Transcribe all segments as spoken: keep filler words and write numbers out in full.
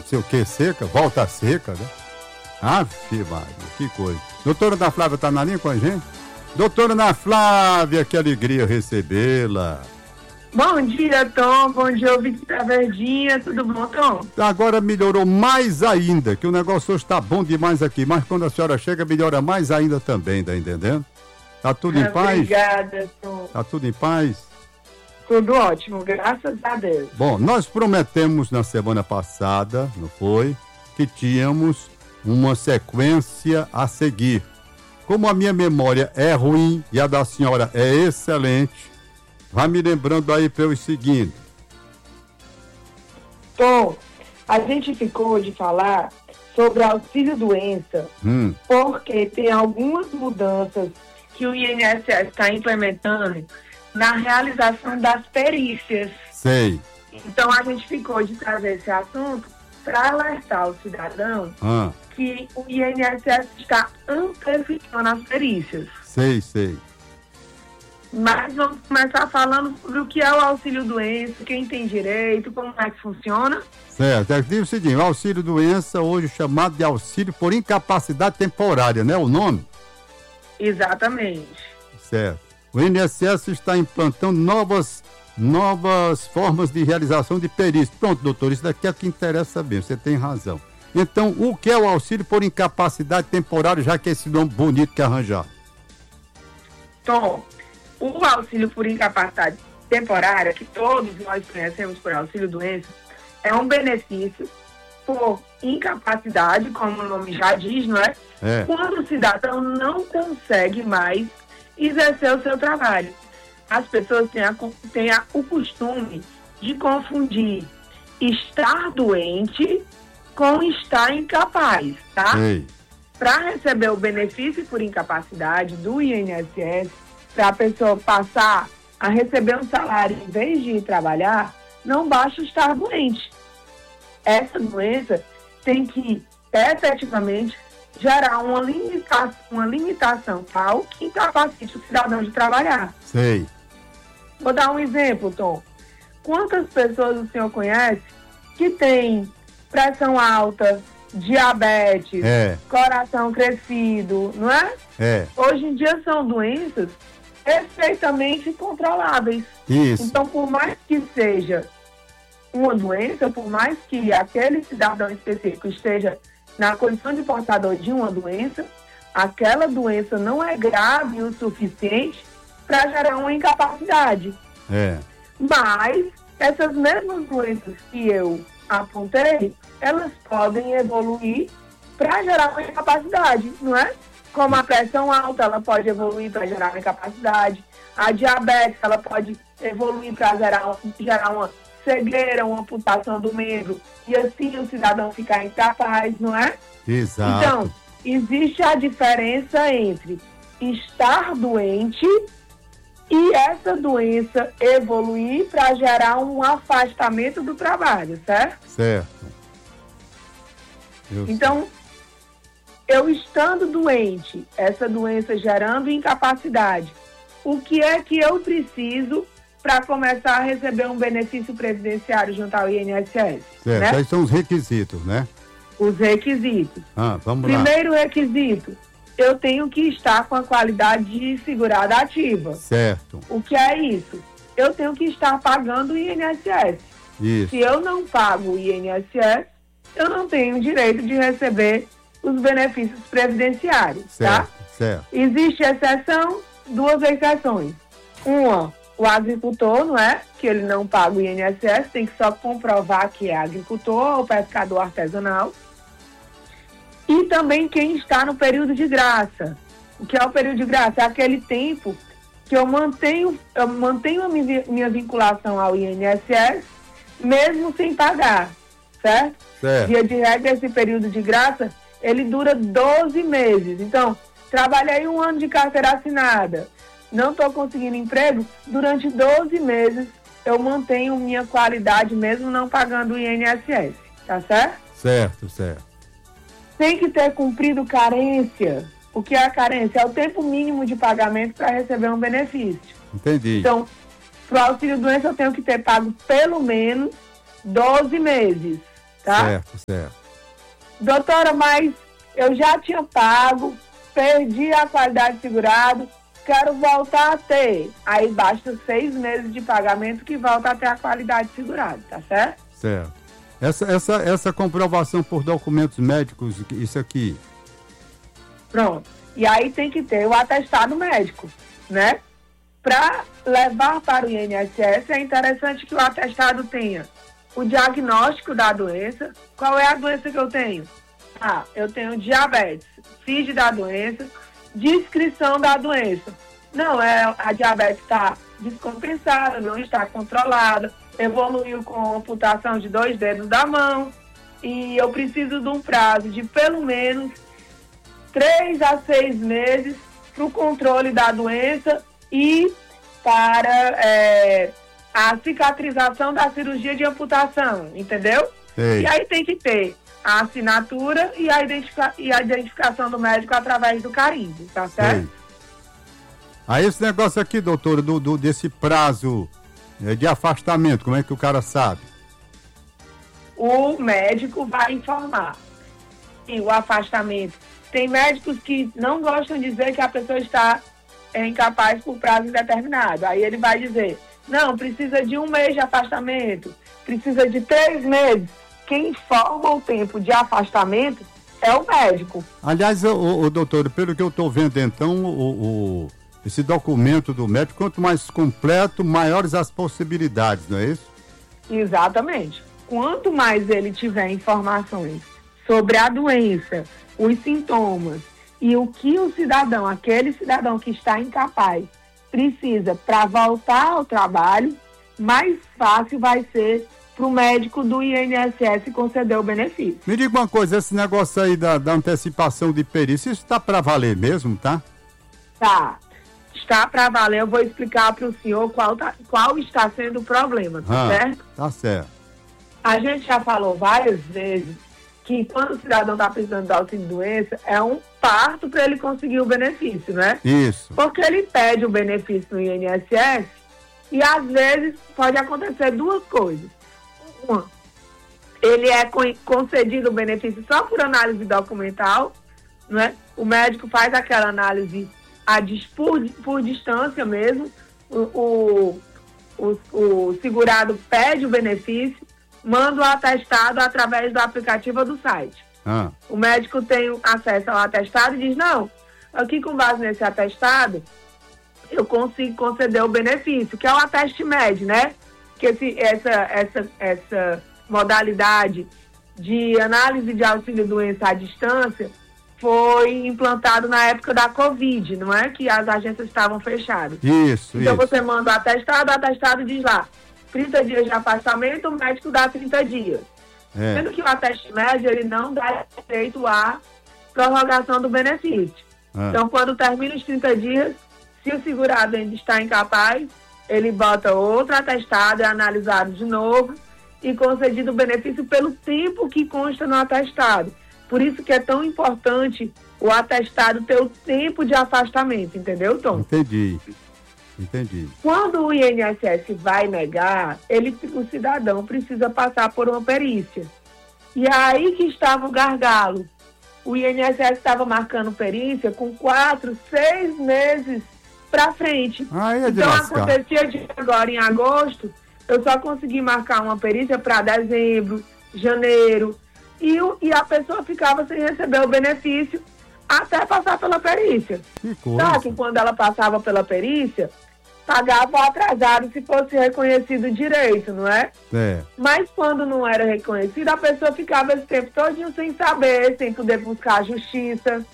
sei o que, seca, volta seca, né? Aff, Maria, que coisa. Doutora Ana Flávia tá na linha com a gente? Doutora Ana Flávia, que alegria recebê-la. Bom dia, Tom. Bom dia, ouvinte da Verdinha. Tudo bom, Tom? Agora melhorou mais ainda, que o negócio hoje tá bom demais aqui. Mas quando a senhora chega, melhora mais ainda também, tá entendendo? Tá tudo em paz? Obrigada, Tom. Tá tudo em paz? Tudo ótimo, graças a Deus. Bom, nós prometemos na semana passada, não foi? Que tínhamos uma sequência a seguir. Como a minha memória é ruim e a da senhora é excelente, vai me lembrando aí para eu ir seguindo. Tom, a gente ficou de falar sobre auxílio-doença, Hum. porque tem algumas mudanças que o I N S S está implementando na realização das perícias. Sei. Então a gente ficou de trazer esse assunto para alertar o cidadão Ah, que o I N S S está amplificando as perícias. sei, sei. Mas vamos começar falando sobre o que é o auxílio-doença, quem tem direito, como é que funciona. Certo. É que diz o seguinte, o auxílio-doença, hoje chamado de auxílio por incapacidade temporária, né? O nome? Exatamente. Certo. O I N S S está implantando novas, novas formas de realização de perícia. Pronto, doutor, isso daqui é o que interessa saber, você tem razão. Então, o que é o auxílio por incapacidade temporária, já que é esse nome bonito que arranjar? Tom, o auxílio por incapacidade temporária, que todos nós conhecemos por auxílio-doença, é um benefício por incapacidade, como o nome já diz, não é? É. Quando o cidadão não consegue mais exercer o seu trabalho. As pessoas têm, a, têm a, o costume de confundir estar doente com estar incapaz, tá? Sei. Para receber o benefício por incapacidade do I N S S, para a pessoa passar a receber um salário em vez de ir trabalhar, não basta estar doente. Essa doença tem que efetivamente gerar uma limitação, uma limitação tal que incapacite o cidadão de trabalhar. Sei. Vou dar um exemplo, Tom. Quantas pessoas o senhor conhece que tem pressão alta, diabetes, É. coração crescido, não é? É. Hoje em dia são doenças perfeitamente controláveis. Isso. Então, por mais que seja uma doença, por mais que aquele cidadão específico esteja na condição de portador de uma doença, aquela doença não é grave o suficiente para gerar uma incapacidade. É. Mas essas mesmas doenças que eu apontei, elas podem evoluir para gerar uma incapacidade, não é? Como a pressão alta, ela pode evoluir para gerar uma incapacidade. A diabetes, ela pode evoluir para gerar, gerar uma cegueira, uma amputação do membro, e assim o cidadão ficar incapaz, não é? Exato. Então, existe a diferença entre estar doente e essa doença evoluir para gerar um afastamento do trabalho, certo? Certo. Eu Então, eu estando doente, essa doença gerando incapacidade, o que é que eu preciso para começar a receber um benefício previdenciário junto ao I N S S? Certo, Né? aí são os requisitos, né? Os requisitos. Ah, vamos lá. Primeiro requisito, eu tenho que estar com a qualidade de segurada ativa. Certo. O que é isso? Eu tenho que estar pagando o I N S S. Isso. Se eu não pago o I N S S, eu não tenho o direito de receber os benefícios previdenciários, Certo, tá? certo. Existe exceção, duas exceções. Uma, o agricultor, não é? Que ele não paga o I N S S, tem que só comprovar que é agricultor ou pescador artesanal. E também quem está no período de graça. O que é o período de graça? É aquele tempo que eu mantenho, eu mantenho a minha, minha vinculação ao I N S S, mesmo sem pagar, certo? Certo. Via de regra, esse período de graça, ele dura doze meses. Então, trabalhei um ano de carteira assinada, não estou conseguindo emprego, durante doze meses eu mantenho minha qualidade mesmo não pagando o I N S S, tá certo? Certo, certo. Tem que ter cumprido carência. O que é a carência? É o tempo mínimo de pagamento para receber um benefício. Entendi. Então, para o auxílio-doença eu tenho que ter pago pelo menos doze meses, tá? Certo, certo. Doutora, mas eu já tinha pago, perdi a qualidade segurado, quero voltar a ter. Aí basta seis meses de pagamento que volta a ter a qualidade segurada, tá certo? Certo. Essa, essa, essa comprovação por documentos médicos, isso aqui. Pronto. E aí tem que ter o atestado médico, né? Para levar para o I N S S, é interessante que o atestado tenha o diagnóstico da doença. Qual é a doença que eu tenho? Ah, eu tenho diabetes, C I D da doença, descrição da doença. Não, é, a diabetes está descompensada, não está controlada, evoluiu com amputação de dois dedos da mão e eu preciso de um prazo de pelo menos três a seis meses para o controle da doença e para é, a cicatrização da cirurgia de amputação, entendeu? Ei. E aí tem que ter a assinatura e a, identifica- e a identificação do médico através do carimbo, tá certo? Ei. Aí esse negócio aqui, doutora, do, do, desse prazo é, de afastamento, como é que o cara sabe? O médico vai informar. E o afastamento. Tem médicos que não gostam de dizer que a pessoa está é, incapaz por prazo indeterminado. Aí ele vai dizer, não, precisa de um mês de afastamento, precisa de três meses. Quem informa o tempo de afastamento é o médico. Aliás, o, o, o doutor, pelo que eu estou vendo, então, o, o, esse documento do médico, quanto mais completo, maiores as possibilidades, não é isso? Exatamente. Quanto mais ele tiver informações sobre a doença, os sintomas e o que o cidadão, aquele cidadão que está incapaz, precisa para voltar ao trabalho, mais fácil vai ser para o médico do I N S S conceder o benefício. Me diga uma coisa, esse negócio aí da, da antecipação de perícia, isso está para valer mesmo, tá? Tá. Está para valer, eu vou explicar para o senhor qual, tá, qual está sendo o problema, tá Ah, certo? tá certo. A gente já falou várias vezes que quando o cidadão está precisando de auxílio-doença, é um parto para ele conseguir o benefício, né? Isso. Porque ele pede o benefício no I N S S e, às vezes, pode acontecer duas coisas. Uma, ele é concedido o benefício só por análise documental, né? O médico faz aquela análise a dis, por, por distância mesmo, o, o, o, o segurado pede o benefício, manda o atestado através do aplicativo do site. Ah. O médico tem acesso ao atestado e diz, não, aqui com base nesse atestado, eu consigo conceder o benefício, que é o ateste médio, né? Que esse, essa, essa, essa modalidade de análise de auxílio-doença à distância foi implantado na época da Covid, não é? Que as agências estavam fechadas. Isso, então isso. você manda o atestado, o atestado diz lá, trinta dias de afastamento, o médico dá trinta dias. É. Sendo que o ateste médio, ele não dá direito à prorrogação do benefício. Ah. Então, quando termina os trinta dias, se o segurado ainda está incapaz, ele bota outro atestado, é analisado de novo e concedido o benefício pelo tempo que consta no atestado. Por isso que é tão importante o atestado ter o tempo de afastamento, entendeu, Tom? Entendi. Entendi. Quando o I N S S vai negar, ele, o cidadão precisa passar por uma perícia. E aí que estava o gargalo. O I N S S estava marcando perícia com quatro, seis meses para frente. Ah, é de então lascar. acontecia de agora em agosto, eu só consegui marcar uma perícia para dezembro, janeiro, e, o, e a pessoa ficava sem receber o benefício até passar pela perícia. Que coisa. Só que quando ela passava pela perícia, pagava o atrasado se fosse reconhecido direito, não é? É. Mas quando não era reconhecido, a pessoa ficava esse tempo todinho sem saber, sem poder buscar a justiça.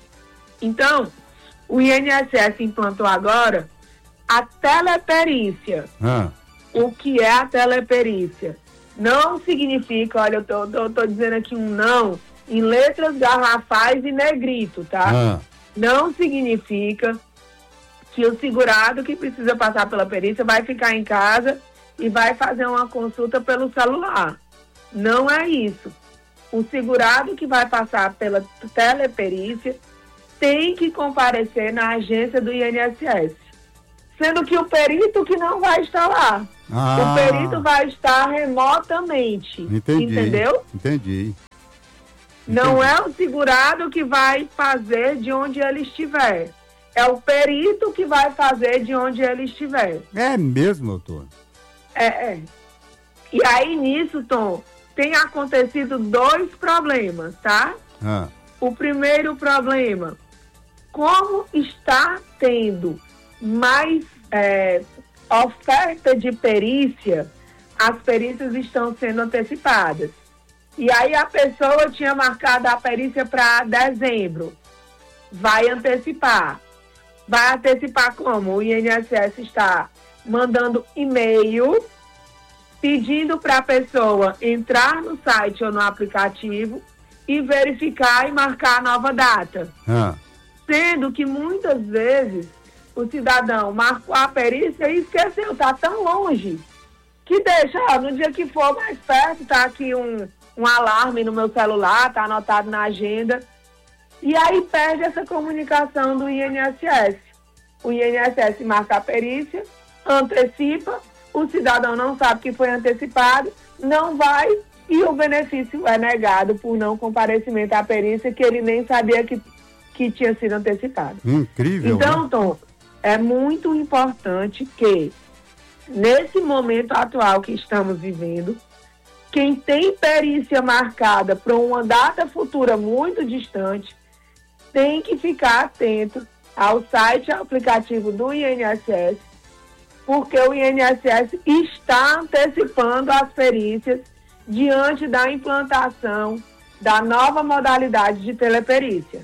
Então, o I N S S implantou agora a teleperícia. Ah. O que é a teleperícia? Não significa, olha, eu tô, tô, tô dizendo aqui um não, em letras garrafais e negrito, tá? Ah. Não significa que o segurado que precisa passar pela perícia vai ficar em casa e vai fazer uma consulta pelo celular. Não é isso. O segurado que vai passar pela teleperícia tem que comparecer na agência do I N S S. Sendo que o perito que não vai estar lá. Ah, o perito vai estar remotamente. Entendi. Entendeu? Entendi. Não é o segurado que vai fazer de onde ele estiver. É o perito que vai fazer de onde ele estiver. É mesmo, doutor? É, é. E aí, nisso, Tom, tem acontecido dois problemas, tá? Ah. O primeiro problema, como está tendo mais é, oferta de perícia, as perícias estão sendo antecipadas. E aí a pessoa tinha marcado a perícia para dezembro. Vai antecipar. Vai antecipar como? O I N S S está mandando e-mail pedindo para a pessoa entrar no site ou no aplicativo e verificar e marcar a nova data. Ah. Sendo que muitas vezes o cidadão marcou a perícia e esqueceu, está tão longe, que deixa, ó, no dia que for mais perto, tá aqui um, um alarme no meu celular, tá anotado na agenda, e aí perde essa comunicação do I N S S. O I N S S marca a perícia, antecipa, o cidadão não sabe que foi antecipado, não vai e o benefício é negado por não comparecimento à perícia, que ele nem sabia que, que tinha sido antecipado. Incrível, Então, né? Tom, é muito importante que, nesse momento atual que estamos vivendo, quem tem perícia marcada para uma data futura muito distante, tem que ficar atento ao site e ao aplicativo do I N S S, porque o I N S S está antecipando as perícias diante da implantação da nova modalidade de teleperícia.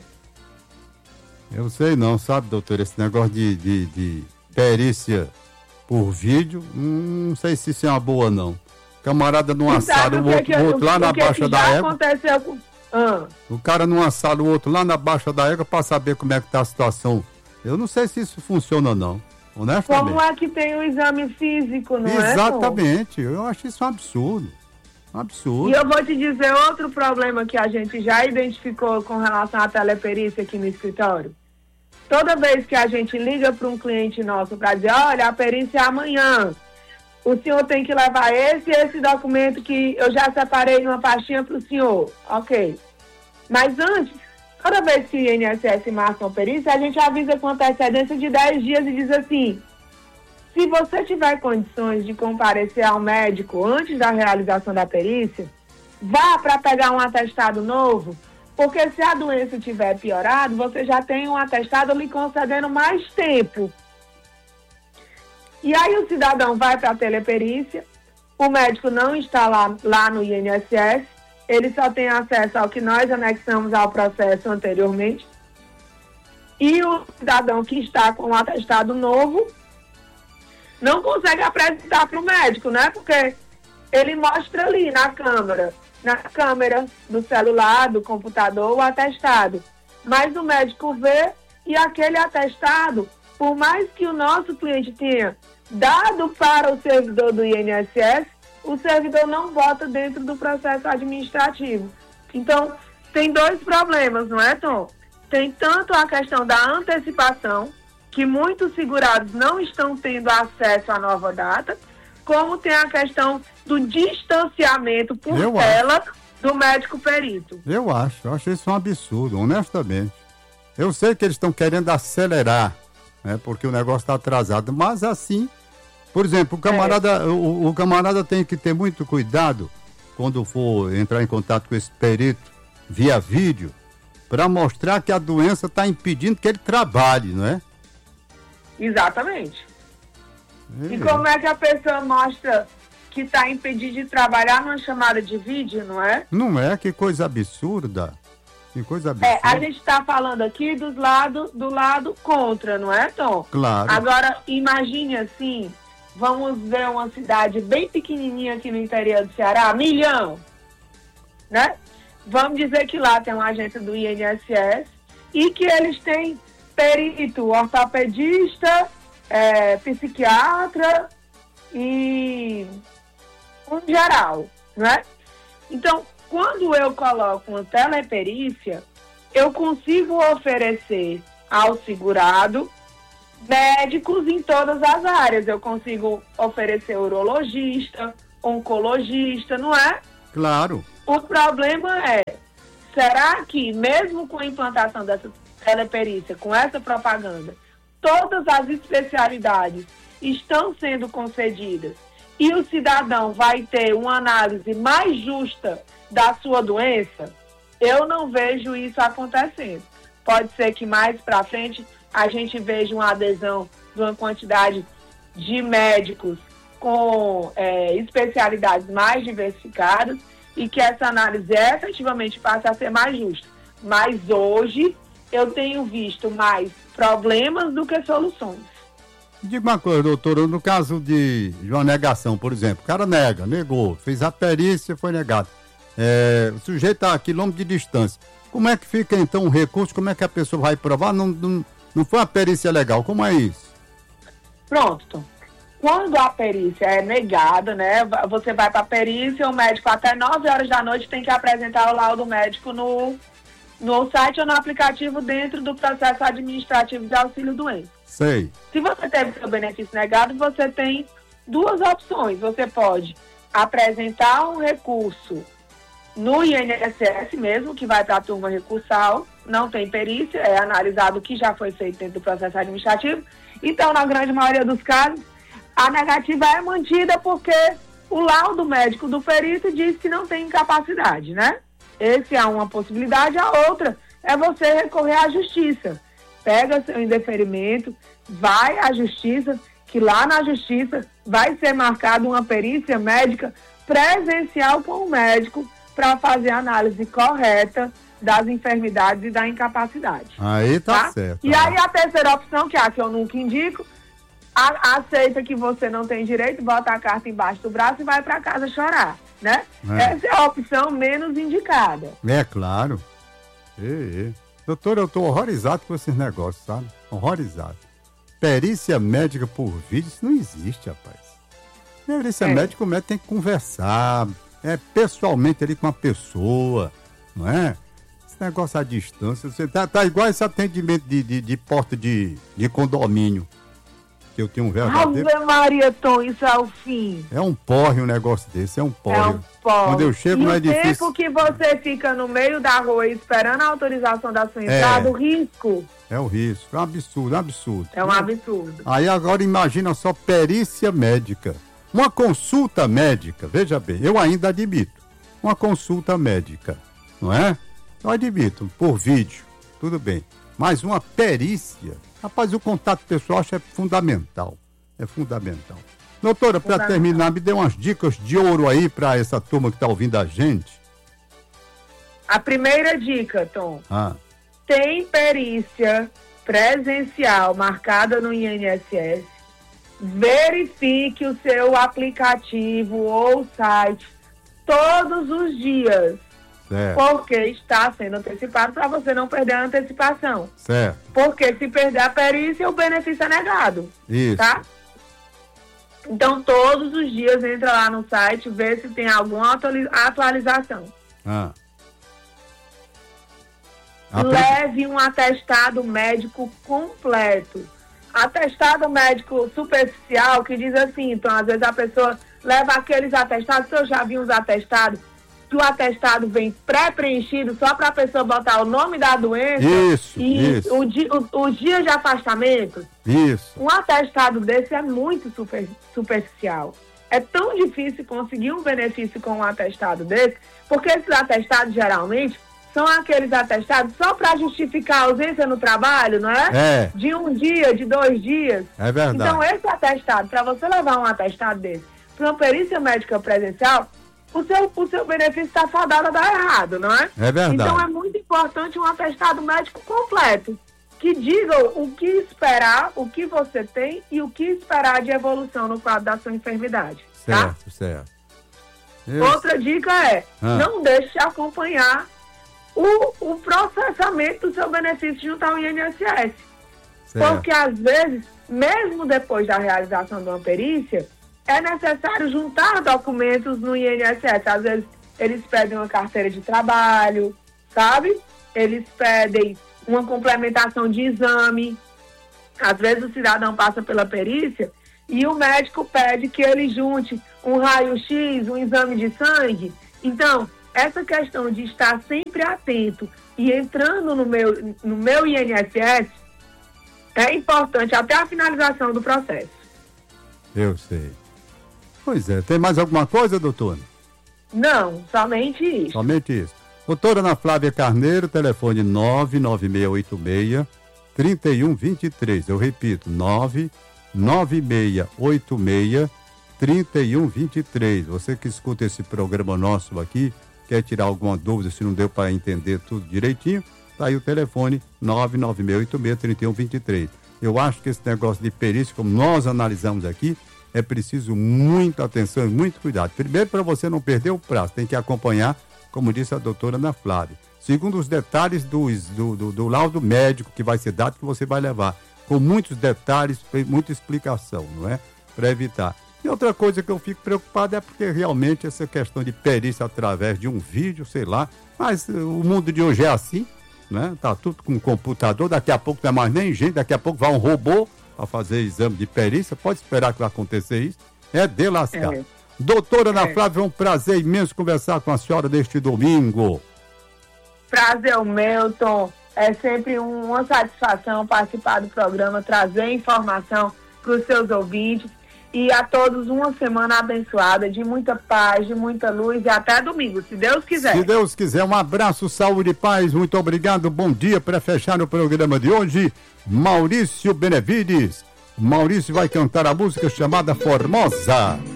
Eu sei não, sabe, doutor, esse negócio de, de, de perícia por vídeo, hum, não sei se isso é uma boa, não. Camarada numa sala, o outro, o outro lá na baixa da égua. Aconteceu com... ah. O cara numa sala, o outro lá na baixa da égua para saber como é que tá a situação. Eu não sei se isso funciona, não. Honestamente. Como é que tem o exame físico, não é? Exatamente, eu acho isso um absurdo. Um absurdo. E eu vou te dizer outro problema que a gente já identificou com relação à teleperícia aqui no escritório. Toda vez que a gente liga para um cliente nosso para dizer, olha, a perícia é amanhã, o senhor tem que levar esse e esse documento que eu já separei numa pastinha para o senhor. Ok. Mas antes, toda vez que o I N S S marca uma perícia, a gente avisa com antecedência de dez dias e diz assim, se você tiver condições de comparecer ao médico antes da realização da perícia, vá para pegar um atestado novo, porque se a doença tiver piorado, você já tem um atestado lhe concedendo mais tempo. E aí o cidadão vai para a teleperícia, o médico não está lá, lá no I N S S, ele só tem acesso ao que nós anexamos ao processo anteriormente, e o cidadão que está com um atestado novo não consegue apresentar para o médico, né? Porque ele mostra ali na câmera, na câmera do celular, do computador, o atestado. Mas o médico vê e aquele atestado, por mais que o nosso cliente tenha dado para o servidor do I N S S, o servidor não bota dentro do processo administrativo. Então, tem dois problemas, não é, Tom? Tem tanto a questão da antecipação, que muitos segurados não estão tendo acesso à nova data, como tem a questão do distanciamento por Eu tela acho. do médico perito. Eu acho, eu acho isso um absurdo, honestamente. Eu sei que eles estão querendo acelerar, né, porque o negócio está atrasado, mas assim, por exemplo, o camarada, é. o, o camarada tem que ter muito cuidado quando for entrar em contato com esse perito via vídeo, para mostrar que a doença está impedindo que ele trabalhe, não é? Exatamente. É. E como é que a pessoa mostra que está impedido de trabalhar numa chamada de vídeo, não é? Não é? Que coisa absurda. Que coisa absurda. É, a gente está falando aqui dos lados, do lado contra, não é, Tom? Claro. Agora, imagine assim, vamos ver uma cidade bem pequenininha aqui no interior do Ceará, Milhão, né? Vamos dizer que lá tem uma agência do I N S S e que eles têm perito, ortopedista, é, psiquiatra e um geral, né? Então, quando eu coloco uma teleperícia, eu consigo oferecer ao segurado Médicos em todas as áreas. Eu consigo oferecer urologista, oncologista, não é? Claro. O problema é, será que mesmo com a implantação dessa teleperícia, com essa propaganda, todas as especialidades estão sendo concedidas e o cidadão vai ter uma análise mais justa da sua doença? Eu não vejo isso acontecendo. Pode ser que mais para frente a gente veja uma adesão de uma quantidade de médicos com é, especialidades mais diversificadas e que essa análise efetivamente passe a ser mais justa. Mas hoje eu tenho visto mais problemas do que soluções. Diga uma coisa, doutora, no caso de, de uma negação, por exemplo, o cara nega, negou, fez a perícia, foi negado. É, o sujeito está a quilômetro de distância. Como é que fica então o recurso? Como é que a pessoa vai provar? Não, não, não foi uma perícia legal, como é isso? Pronto, Tom. Quando a perícia é negada, né, você vai para a perícia, o médico até nove horas da noite tem que apresentar o laudo médico no, no site ou no aplicativo dentro do processo administrativo de auxílio-doença. Sei. Se você teve seu benefício negado, você tem duas opções. Você pode apresentar um recurso no I N S S mesmo, que vai para a turma recursal, não tem perícia, é analisado o que já foi feito dentro do processo administrativo. Então, na grande maioria dos casos, a negativa é mantida porque o laudo médico do perito diz que não tem incapacidade, né? Essa é uma possibilidade. A outra é você recorrer à justiça. Pega seu indeferimento, vai à justiça, que lá na justiça vai ser marcada uma perícia médica presencial com o médico para fazer a análise correta das enfermidades e da incapacidade. Aí tá, tá? certo. E aí a terceira opção, que é a que eu nunca indico, a, aceita que você não tem direito, bota a carta embaixo do braço e vai para casa chorar, né? É. Essa é a opção menos indicada. É, claro. É, é. Doutor, eu tô horrorizado com esses negócios, sabe? Horrorizado. Perícia médica por vídeo, isso não existe, rapaz. Perícia é. médica, o médico tem que conversar, é, pessoalmente ali com a pessoa, não é? Esse negócio à distância, você tá, tá igual esse atendimento de, de, de porta de, de condomínio. Que eu tenho um verdadeiro... Ave Maria, Tom, isso é o fim. É um porre um negócio desse, é um porre. É um porre. Quando eu chego e no o edifício... tempo que você fica no meio da rua esperando a autorização da sua entrada, é, o risco... É o risco, é um absurdo, é um absurdo. É um absurdo. Aí agora imagina só perícia médica. Uma consulta médica, veja bem, eu ainda admito. Uma consulta médica, não é? Eu admito, por vídeo, tudo bem. Mas uma perícia... Rapaz, o contato pessoal acho é fundamental. É fundamental. Doutora, para terminar, me dê umas dicas de ouro aí para essa turma que está ouvindo a gente. A primeira dica, Tom. Ah. Tem perícia presencial marcada no I N S S. Verifique o seu aplicativo ou site todos os dias. Certo. Porque está sendo antecipado para você não perder a antecipação. Certo. Porque se perder a perícia, o benefício é negado. Isso. Tá? Então, todos os dias entra lá no site, vê se tem alguma atualização. Ah. Leve um atestado médico completo. Atestado médico superficial, que diz assim, então, às vezes a pessoa leva aqueles atestados, eu já vi uns atestados, que o atestado vem pré-preenchido só para a pessoa botar o nome da doença isso, e isso. O, di, o, o dia de afastamento. Isso. Um atestado desse é muito super, superficial. É tão difícil conseguir um benefício com um atestado desse, porque esses atestados geralmente são aqueles atestados só para justificar a ausência no trabalho, não é? É. De um dia, de dois dias. É verdade. Então, esse atestado, para você levar um atestado desse para uma perícia médica presencial, o seu, o seu benefício está fadado a dar errado, não é? É verdade. Então, é muito importante um atestado médico completo, que diga o que esperar, o que você tem e o que esperar de evolução no quadro da sua enfermidade. Certo, tá? certo. Eu... Outra dica é, ah. não deixe de acompanhar o, o processamento do seu benefício junto ao I N S S. Certo. Porque, às vezes, mesmo depois da realização de uma perícia, é necessário juntar documentos no I N S S. Às vezes, eles pedem uma carteira de trabalho, sabe? Eles pedem uma complementação de exame. Às vezes o cidadão passa pela perícia e o médico pede que ele junte um raio-x, um exame de sangue. Então, essa questão de estar sempre atento e entrando no meu, no meu I N S S é importante até a finalização do processo. Eu sei. Pois é. Tem mais alguma coisa, doutora? Não, somente isso. Somente isso. Doutora Ana Flávia Carneiro, telefone nove nove seis oito seis, três um dois três. Eu repito, nove nove seis oito seis, três um dois três. Você que escuta esse programa nosso aqui, quer tirar alguma dúvida, se não deu para entender tudo direitinho, tá aí o telefone nove nove seis oito seis, três um dois três. Eu acho que esse negócio de perícia, como nós analisamos aqui, é preciso muita atenção e muito cuidado. Primeiro, para você não perder o prazo, tem que acompanhar, como disse a doutora Ana Flávia. Segundo, os detalhes do, do, do, do laudo médico que vai ser dado, que você vai levar, com muitos detalhes, muita explicação, não é? Para evitar. E outra coisa que eu fico preocupado é porque realmente essa questão de perícia através de um vídeo, sei lá, mas o mundo de hoje é assim, né? Tá tudo com computador, daqui a pouco não é mais nem gente, daqui a pouco vai um robô para fazer exame de perícia, pode esperar que vai acontecer isso, é de lascar. É. Doutora Ana é. Flávia, é um prazer imenso conversar com a senhora neste domingo. Prazer o meu, Tom. É sempre uma satisfação participar do programa, trazer informação para os seus ouvintes e a todos uma semana abençoada, de muita paz, de muita luz e até domingo, se Deus quiser. Se Deus quiser, um abraço, saúde e paz, muito obrigado, bom dia. Para fechar o programa de hoje, Maurício Benevides. Maurício vai cantar a música chamada Formosa.